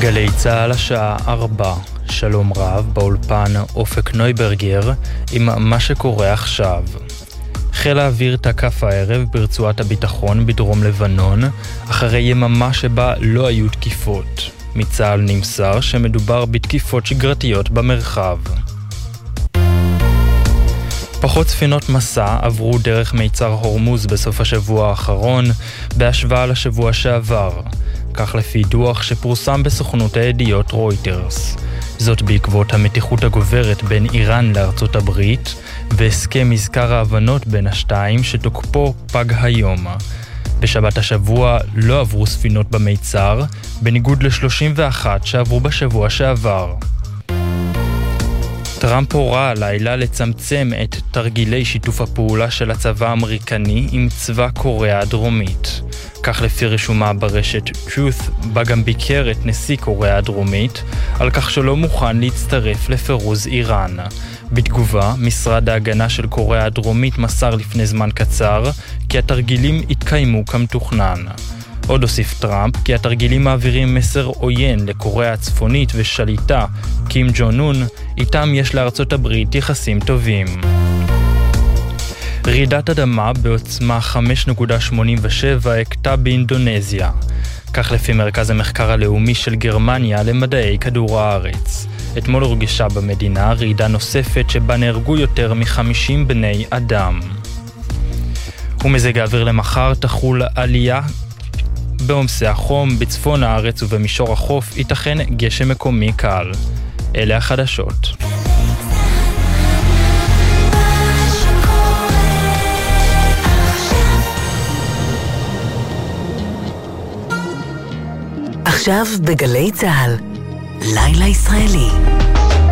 גלי צהל השעה 4, שלום רב, באולפן אופק נויברגר עם מה שקורה עכשיו. חיל האוויר תקף הערב ברצועת הביטחון בדרום לבנון, אחרי יממה שבה לא היו תקיפות. מצה"ל נמסר שמדובר בתקיפות שגרתיות במרחב. פחות ספינות מסע עברו דרך מיצר הורמוז בסוף השבוע האחרון, בהשוואה לשבוע שעבר. כך לפי דוח שפורסם בסוכנות הידיעות רויטרס. זאת בעקבות המתיחות הגוברת בין איראן לארצות הברית, והסכם מזכר ההבנות בין השתיים שתוקפו פג היום. בשבת השבוע לא עברו ספינות במיצר, בניגוד ל-31 שעברו בשבוע שעבר. טראמפ הורה הלילה לצמצם את תרגילי שיתוף הפעולה של הצבא האמריקני עם צבא קוריאה הדרומית. כך לפי רשומה ברשת Truth, בה גם ביקר את נשיא קוריאה הדרומית, על כך שלא מוכן להצטרף לפירוז איראן. בתגובה, משרד ההגנה של קוריאה הדרומית מסר לפני זמן קצר, כי התרגילים התקיימו כמתוכנן. עוד הוסיף טראמפ כי התרגילים מעבירים מסר עוין לקוריאה הצפונית ושליטה, קים ג'ון און, איתם יש לארצות הברית יחסים טובים. רעידת אדמה בעוצמה 5.87 הכתה באינדונזיה. כך לפי מרכז המחקר הלאומי של גרמניה למדעי כדור הארץ. אתמול הורגשה במדינה רעידה נוספת שבה נהרגו יותר מ-50 בני אדם. ומזג האוויר למחר תחול עלייה בעומסי החום, בצפון הארץ ובמישור החוף ייתכן גשם מקומי קל. אלה החדשות. עכשיו בגלי צהל, לילה ישראלי.